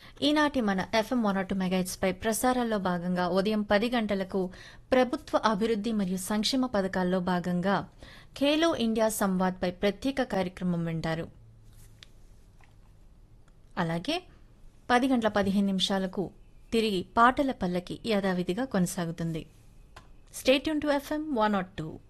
ఈనాటి మన FM 102 megahertz పై ప్రసారాల్లో భాగంగా ఉదయం 10 గంటలకు ప్రభుత్వ అభివృద్ధి మరియు సంక్షేమ పథకాల్లో భాగంగా ఖేలో ఇండియా సంవాద్ పై ప్రత్యేక కార్యక్రమం వింటారు. అలాగే 10 గంటల 15 నిమిషాలకు తిరిగి పాటల పల్లకి యథావిధిగా కొనసాగుతుంది. Stay tune to FM 102.